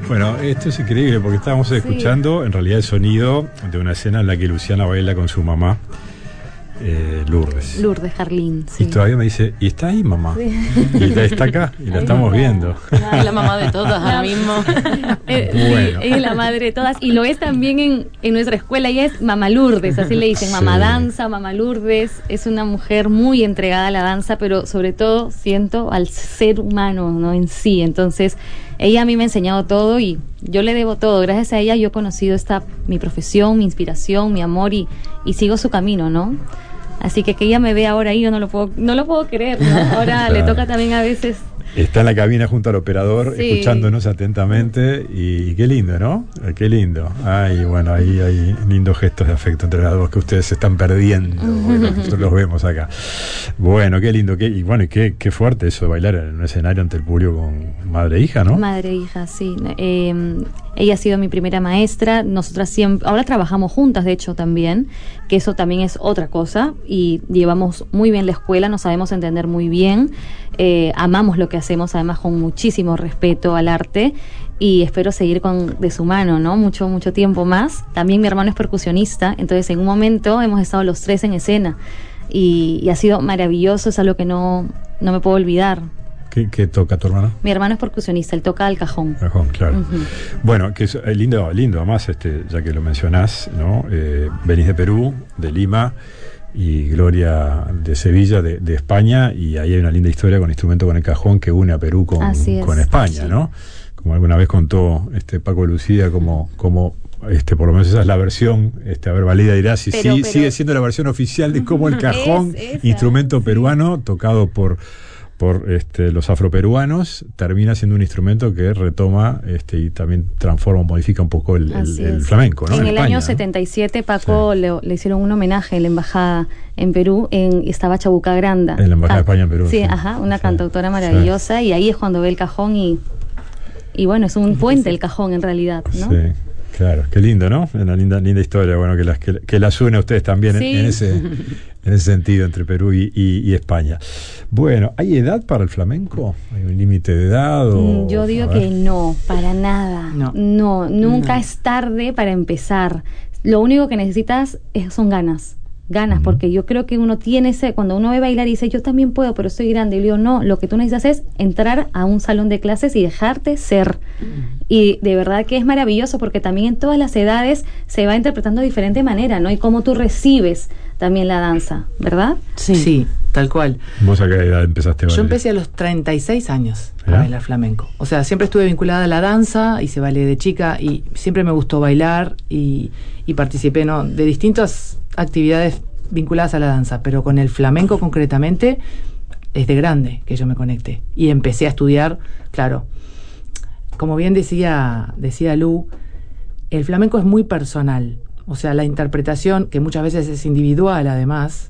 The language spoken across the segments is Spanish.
Bueno, esto es increíble porque estábamos escuchando en realidad el sonido de una escena en la que Luciana baila con su mamá, Lourdes. Lourdes Jarlín, sí. Y todavía me dice, ¿y está ahí, mamá? Sí. Y está acá, y la estamos viendo. Es la mamá de todas ahora mismo. Bueno. Sí, es la madre de todas. Y lo es también en nuestra escuela. Ella es Mamá Lourdes, así le dicen. Mamá Danza, Mamá Lourdes. Es una mujer muy entregada a la danza, pero sobre todo, siento, al ser humano, ¿no? En sí. Entonces, ella a mí me ha enseñado todo y yo le debo todo. Gracias a ella yo he conocido mi profesión, mi inspiración, mi amor y sigo su camino, ¿no? Así que ella me ve ahora ahí, yo no lo puedo creer, ¿no? Ahora claro. Le toca también a veces. Está en la cabina junto al operador, escuchándonos atentamente y qué lindo, ¿no? Qué lindo. Ay, bueno, ahí hay lindos gestos de afecto entre las dos que ustedes se están perdiendo. Bueno, nosotros los vemos acá. Bueno, qué lindo. Y qué fuerte eso de bailar en un escenario ante el público con madre e hija, ¿no? Madre e hija, sí. Ella ha sido mi primera maestra. Nosotras siempre, ahora trabajamos juntas, de hecho, también, que eso también es otra cosa. Y llevamos muy bien la escuela, nos sabemos entender muy bien. Amamos lo que hacemos, además con muchísimo respeto al arte, y espero seguir de su mano, ¿no? Mucho tiempo más. También mi hermano es percusionista, entonces en un momento hemos estado los tres en escena y ha sido maravilloso, es algo que no me puedo olvidar. ¿Qué toca tu hermano? Mi hermano es percusionista, él toca el cajón. Cajón, claro. Bueno, que es lindo, además, ya que lo mencionás, ¿no? Venís de Perú, de Lima, y Gloria de Sevilla, de España, y ahí hay una linda historia con Instrumento con el Cajón que une a Perú con España, ¿no? Como alguna vez contó Paco Lucía, como por lo menos esa es la versión, a ver, Valida dirá si sigue siendo la versión oficial de cómo el cajón, instrumento peruano, tocado por los afroperuanos, termina siendo un instrumento que retoma y también transforma, modifica un poco el flamenco, ¿no? En el España, año ¿no? 77 Paco le hicieron un homenaje en la embajada en Perú, estaba Chabuca Granda. En la embajada de España en Perú. Sí, una cantautora maravillosa, y ahí es cuando ve el cajón y bueno, es un puente el cajón en realidad, ¿no? Sí. Claro, qué lindo, ¿no? Una linda historia, bueno, que las une a ustedes también en ese sentido entre Perú y España. Bueno, ¿hay edad para el flamenco? ¿Hay un límite de edad? Yo digo que no, para nada. No, nunca es tarde para empezar. Lo único que necesitas son ganas, porque yo creo que uno tiene cuando uno ve bailar y dice, yo también puedo, pero estoy grande, y le digo, no, lo que tú necesitas es entrar a un salón de clases y dejarte ser. Y de verdad que es maravilloso, porque también en todas las edades se va interpretando de diferente manera, ¿no? Y cómo tú recibes también la danza, ¿verdad? Sí, tal cual. ¿Vos a qué edad empezaste a bailar? Yo empecé a los 36 años a bailar flamenco. O sea, siempre estuve vinculada a la danza, hice ballet de chica y siempre me gustó bailar y participé, ¿no?, de distintas actividades vinculadas a la danza, pero con el flamenco concretamente es de grande que yo me conecté y empecé a estudiar. Claro, como bien decía Lu, el flamenco es muy personal, o sea, la interpretación, que muchas veces es individual además,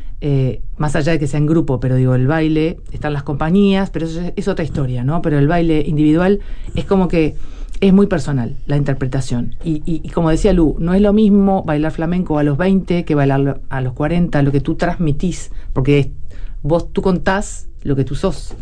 más allá de que sea en grupo, pero digo, el baile, están las compañías, pero eso es otra historia, ¿no? Pero el baile individual es como que es muy personal la interpretación, y como decía Lu, no es lo mismo bailar flamenco a los 20 que bailar a los 40, lo que tú transmitís, porque tú contás lo que tú sos,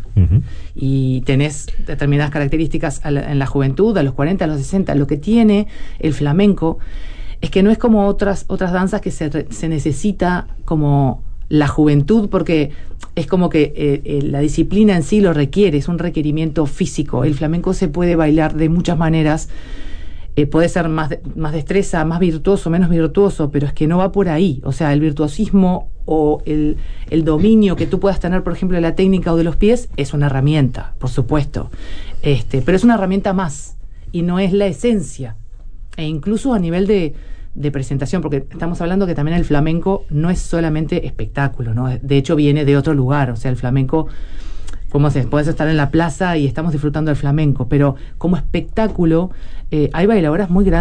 y tenés determinadas características en la juventud, a los 40, a los 60. Lo que tiene el flamenco es que no es como otras danzas que se necesita como la juventud, porque es como que la disciplina en sí lo requiere, es un requerimiento físico. El flamenco se puede bailar de muchas maneras, puede ser más destreza, más virtuoso, menos virtuoso, pero es que no va por ahí. O sea, el virtuosismo o el dominio que tú puedas tener, por ejemplo, de la técnica o de los pies, es una herramienta, por supuesto, pero es una herramienta más y no es la esencia. E incluso a nivel de presentación, porque estamos hablando que también el flamenco no es solamente espectáculo, ¿no? De hecho viene de otro lugar. O sea, el flamenco, como se puedes estar en la plaza y estamos disfrutando del flamenco, pero como espectáculo hay bailadoras muy grandes